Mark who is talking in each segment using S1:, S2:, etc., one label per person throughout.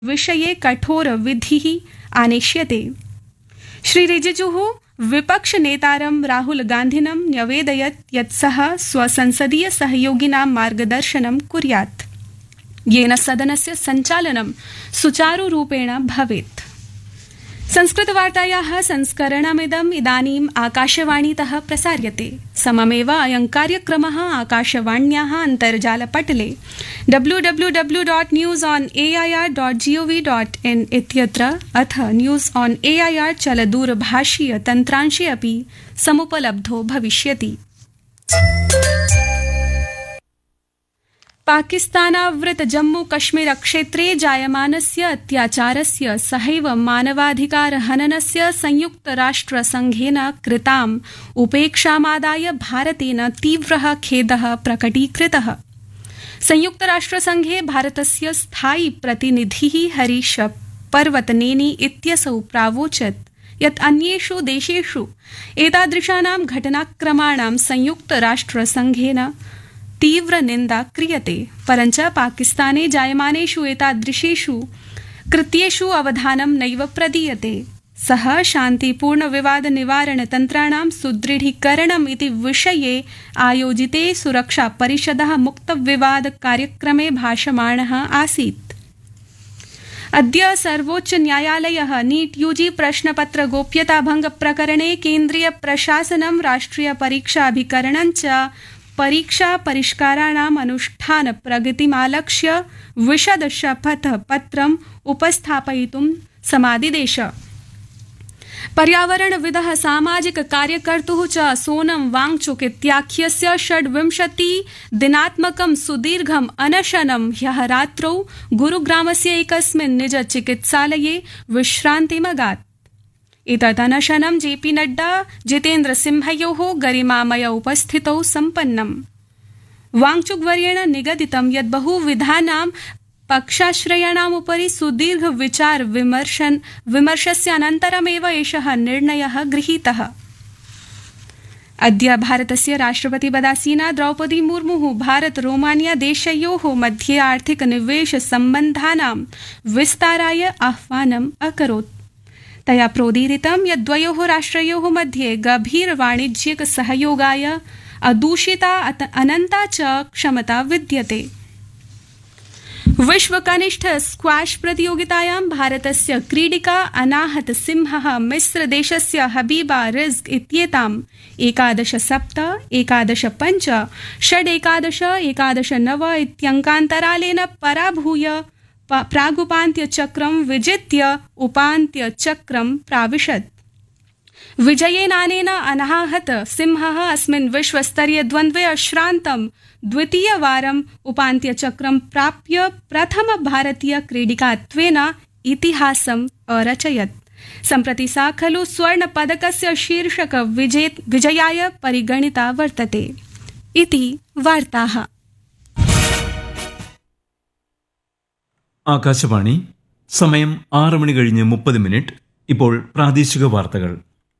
S1: विषये कठोरविधिः आनेष्यते। श्री रिजिजुः विपक्षनेतारं राहुल गान्धिनं न्यवेदयत् यत् सः स्वसंसदीय सहयोगिनां मार्गदर्शनं कुर्यात्, येन सदनस्य सञ्चालनं सुचारुरूपेण भवेत्। संस्कृतवार्तायाः संस्करणमिदम् इदानीम् आकाशवाणीतः प्रसार्यते। सममेव अयं कार्यक्रमः आकाशवाण्याः अन्तर्जालपटले www.newsonair.gov.in इत्यत्र अथ न्यूज़ ऑन एआईआर चलदूरभाषीय तन्त्रांशे अपि समुपलब्धो भविष्यति। पाकिस्तानावृत जम्मू कश्मीर क्षेत्रे जायमानस्य अत्याचारस्य सहैव मानवाधिकारहननस्य संयुक्तराष्ट्रसंघेन कृताम् उपेक्षामादाय भारतेन तीव्रः खेदः प्रकटीकृतः। संयुक्तराष्ट्रसंघे भारतस्य स्थायी प्रतिनिधिः हरीश पर्वतनेनी इत्यसौ प्रावोचत् यत् अन्येषु देशेषु एतादृशानां घटनाक्रमाणां संयुक्तराष्ट्रसंघेन तीव्र निंदा क्रियते, परञ्च पाकिस्ताने जायमानेषु एतादृशेषु कृत्येषु अवधानं नैव प्रदीयते। सः शान्तिपूर्ण विवाद निवारण तन्त्राणां सुदृढीकरणम् इति विषये आयोजिते सुरक्षा परिषदः मुक्तविवाद कार्यक्रमे भाषमाणः आसीत्। अद्य सर्वोच्च न्यायालयः नीट यूजी प्रश्नपत्र गोप्यताभंग प्रकरणे केन्द्रीय प्रशासनं राष्ट्रिय परीक्षाभिकरणं च परीक्षा परिष्काराणाम् अनुष्ठान प्रगतिमालक्ष्य विशद शपथ पत्रम् उपस्थापयितुं समादिदेश। पर्यावरणविदः सामाजिक कार्यकर्तुः च सोनम वांगचुक इत्याख्यस्य 26 दिनात्मकं सुदीर्घम् अनशनं ह्यः रात्रौ गुरुग्रामस्य एकस्मिन् निज चिकित्सालये विश्रान्तिमगात्। एतदनशनं जेपी नड्डा जितेन्द्र सिंहयोः गरिमामय उपस्थितौ सम्पन्नम्। वांगचुकवर्येण निगदितं यत् बहुविधानां पक्षाश्रयाणाम् उपरि सुदीर्घ विचार विमर्शस्य अनन्तरमेव एषः निर्णयः गृहीतः। अद्य भारतस्य राष्ट्रपतिपदासीना द्रौपदी मुर्मुः भारत रोमानिया देशयोः मध्ये आर्थिक निवेश सम्बन्धानां विस्ताराय आह्वानम् अकरोत्। तया प्रोदीरितं यत् द्वयोः राष्ट्रयोः मध्ये गभीर वाणिज्यिक सहयोगाय अदूषिता अनन्ता च क्षमता विद्यते। विश्व कनिष्ठ स्क्वाश प्रतियोगितायां भारतस्य क्रीडिका अनाहत सिंहः मिस्र देशस्य हबीबा रिज्क इत्येताम् 11-7, 11-5, 6-11, 11-9 इत्यङ्कान्तरालेन पराभूय प्रागुपान्त्यचक्रं विजित्य उपान्त्यचक्रं प्राविशत्। विजयेनानेन अनाहत सिंहः अस्मिन् विश्वस्तरीय द्वन्द्वे अश्रान्तं द्वितीयवारम् उपान्त्यचक्रं प्राप्य प्रथम भारतीय क्रीडिकात्वेन इतिहासम् अरचयत्। सम्प्रति सा खलु स्वर्णपदकस्य शीर्षक विजयाय परिगणिता वर्तते। इति वार्ताः।
S2: ആകാശവാണി സമയം 6:30 ഇപ്പോൾ പ്രാദേശിക വാർത്തകൾ.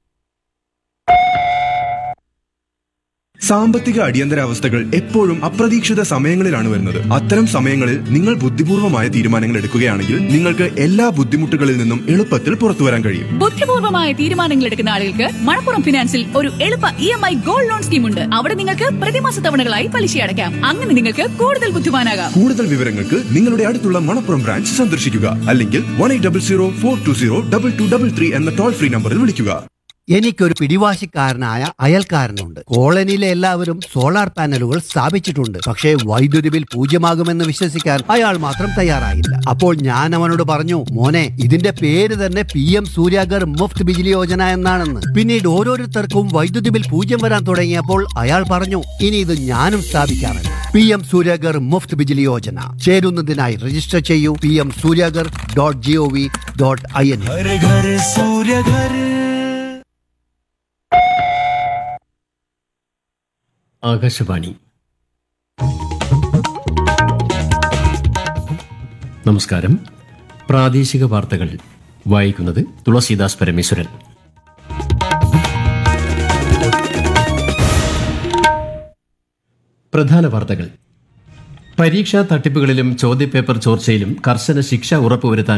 S3: സാമ്പത്തിക അടിയന്തരാവസ്ഥകൾ എപ്പോഴും അപ്രതീക്ഷിത സമയങ്ങളിലാണ് വരുന്നത്. അത്തരം സമയങ്ങളിൽ നിങ്ങൾ ബുദ്ധിപൂർവമായ തീരുമാനങ്ങൾ എടുക്കുകയാണെങ്കിൽ നിങ്ങൾക്ക് എല്ലാ ബുദ്ധിമുട്ടുകളിൽ നിന്നും എളുപ്പത്തിൽ പുറത്തു വരാൻ കഴിയും.
S4: ബുദ്ധിപൂർവമായ തീരുമാനങ്ങൾ എടുക്കുന്ന ആളുകൾക്ക് മണപ്പുറം ഫിനാൻസിൽ ഒരു എളുപ്പ EMI ഗോൾഡ് ലോൺ സ്കീം ഉണ്ട്. അവിടെ നിങ്ങൾക്ക് പ്രതിമാസ തവണകളായി പലിശ അടയ്ക്കാം. അങ്ങനെ നിങ്ങൾക്ക് കൂടുതൽ ബുദ്ധിമാനാകാം.
S3: കൂടുതൽ വിവരങ്ങൾക്ക് നിങ്ങളുടെ അടുത്തുള്ള മണപ്പുറം ബ്രാഞ്ച് സന്ദർശിക്കുക, അല്ലെങ്കിൽ 1800-420-2233 എന്ന ടോൾ ഫ്രീ നമ്പറിൽ വിളിക്കുക.
S5: എനിക്കൊരു പിടിവാശിക്കാരനായ അയൽക്കാരനുണ്ട്. കോളനിയിലെ എല്ലാവരും സോളാർ പാനലുകൾ സ്ഥാപിച്ചിട്ടുണ്ട്. പക്ഷേ വൈദ്യുതി ബിൽ 0 വിശ്വസിക്കാൻ അയാൾ മാത്രം തയ്യാറായില്ല. അപ്പോൾ ഞാൻ അവനോട് പറഞ്ഞു, മോനെ, ഇതിന്റെ പേര് തന്നെ PM സൂര്യാഗർ മുഫ്ത് ബിജ്ലി യോജന എന്നാണെന്ന്. പിന്നീട് ഓരോരുത്തർക്കും വൈദ്യുതി ബിൽ 0 വരാൻ തുടങ്ങിയപ്പോൾ അയാൾ പറഞ്ഞു, ഇനി ഇത് ഞാനും സ്ഥാപിക്കാറുണ്ട്. PM സൂര്യാഗർ മുഫ്ത് ബിജ്ലി യോജന. ചേരുന്നതിനായി രജിസ്റ്റർ ചെയ്യൂ pmsuryagar.gov.in.
S6: ആകാശവാണി. നമസ്കാരം. പ്രാദേശിക വാർത്തകൾ വായിക്കുന്നത് തുളസീദാസ് പരമേശ്വരൻ. പ്രധാന വാർത്തകൾ. പരീക്ഷാ തട്ടിപ്പുകളിലും ചോദ്യപേപ്പർ ചോർച്ചയിലും കർശന ശിക്ഷ ഉറപ്പുവരുത്താൻ